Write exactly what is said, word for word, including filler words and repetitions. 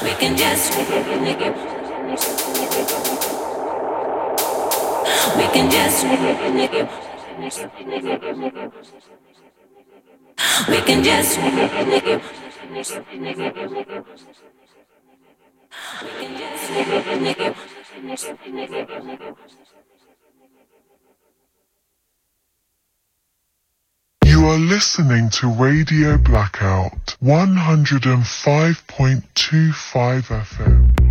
We can just We can just We can just You are listening to Radio Blackout one oh five point two five F M.